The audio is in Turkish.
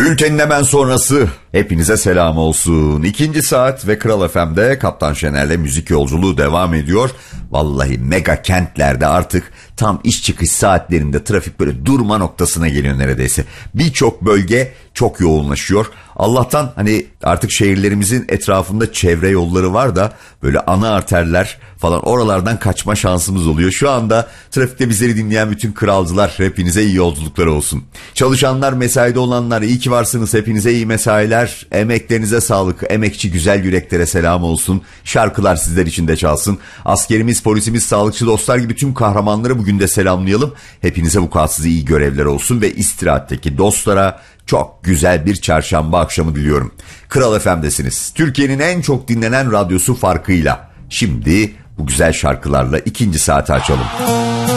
Bültenin hemen sonrası hepinize selam olsun. İkinci saat ve Kral FM'de Kaptan Şener'le müzik yolculuğu devam ediyor. Vallahi mega kentlerde artık tam iş çıkış saatlerinde trafik böyle durma noktasına geliyor neredeyse. Birçok bölge çok yoğunlaşıyor. Allah'tan hani artık şehirlerimizin etrafında çevre yolları var da böyle ana arterler falan, oralardan kaçma şansımız oluyor. Şu anda trafikte bizleri dinleyen bütün kralcılar, hepinize iyi yolculuklar olsun. Çalışanlar, mesaide olanlar, iyi ki varsınız, hepinize iyi mesailer. Emeklerinize sağlık, emekçi güzel yüreklere selam olsun. Şarkılar sizler için de çalsın. Askerimiz, polisimiz, sağlıkçı dostlar gibi tüm kahramanları bugün de selamlayalım. Hepinize vukuatsız iyi görevler olsun ve istirahatteki dostlara çok güzel bir çarşamba akşamı diliyorum. Kral FM'desiniz. Türkiye'nin en çok dinlenen radyosu farkıyla. Şimdi bu güzel şarkılarla ikinci saati açalım.